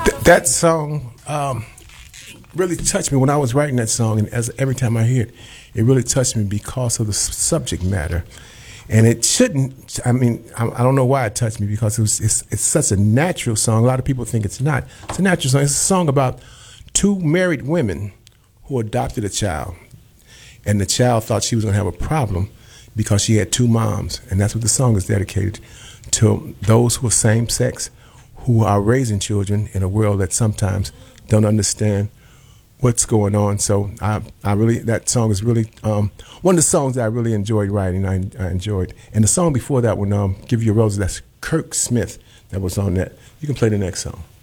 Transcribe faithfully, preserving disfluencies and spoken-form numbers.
Th- that song um, really touched me when I was writing that song, and as every time I hear it, it really touched me because of the s- subject matter. And it shouldn't. I mean, I, I don't know why it touched me because it was. It's, it's such a natural song. A lot of people think it's not. It's a natural song. It's a song about two married women who adopted a child, and the child thought she was going to have a problem because she had two moms, and that's what the song is dedicated to those who are same sex, who are raising children in a world that sometimes don't understand what's going on. So I, I really, that song is really um, one of the songs that I really enjoyed writing. I, I enjoyed, and the song before that one, um, "Give You a Rose," that's Kirk Smith that was on that. You can play the next song.